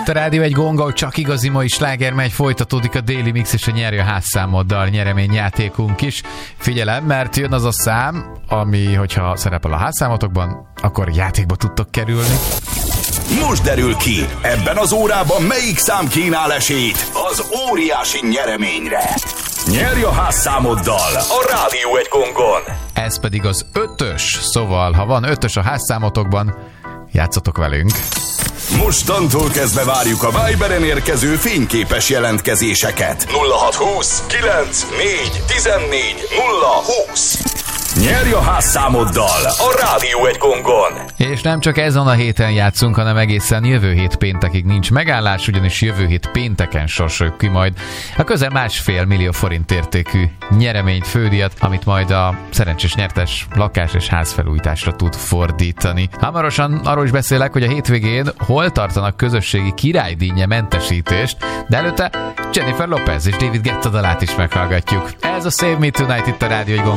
itt a Rádió egy Gonga, csak igazi mai sláger megy, folytatódik a Daily Mix és a Nyerj a házszámoddal nyereményjátékunk is. Figyelem, mert jön az a szám, ami, hogyha szerepel a házszámotokban, akkor játékba tudtok kerülni. Most derül ki, ebben az órában melyik szám kínál esélyt az óriási nyereményre. Nyerj a házszámoddal a Rádió egy Gongon. Ez pedig az 5-ös, szóval ha van 5-ös a házszámotokban, játszatok velünk. Mostantól kezdve várjuk a Viberen érkező fényképes jelentkezéseket. 0620 94 14 020. Nyerj a házszámoddal a Rádió egy Gongon. És nem csak ezen a héten játszunk, hanem egészen jövő hét péntekig nincs megállás, ugyanis jövő hét pénteken sorsoljuk ki majd a közel 1,5 millió forint értékű nyereményt, fődíjat, amit majd a szerencsés nyertes lakás- és házfelújításra tud fordítani. Hamarosan arról is beszélek, hogy a hétvégén hol tartanak közösségi királydíjnye mentesítést, de előtte Jennifer Lopez és David Guetta dalát is meghallgatjuk. Ez a Save Me Tonight itt a Rádió egy Gongon.